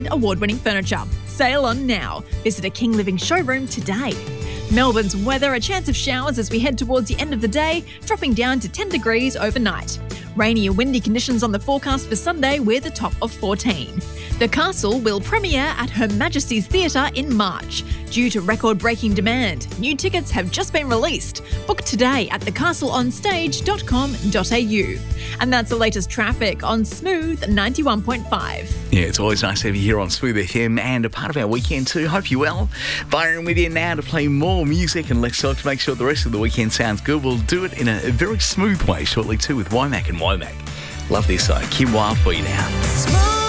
award-winning furniture. Sail on now. Visit a King Living showroom today. Melbourne's weather, a chance of showers as we head towards the end of the day, dropping down to 10 degrees overnight. Rainy and windy conditions on the forecast for Sunday with a top of 14. The Castle will premiere at Her Majesty's Theatre in March. Due to record-breaking demand, new tickets have just been released. Book today at thecastleonstage.com.au. And that's the latest traffic on Smooth 91.5. Yeah, it's always nice to have you here on Smooth FM and a part of our weekend too. Hope you're well. Byron with you now to play more music, and let's talk to make sure the rest of the weekend sounds good. We'll do it in a very smooth way shortly too with Womack and Womack. Love this song. Kim Wilde for you now.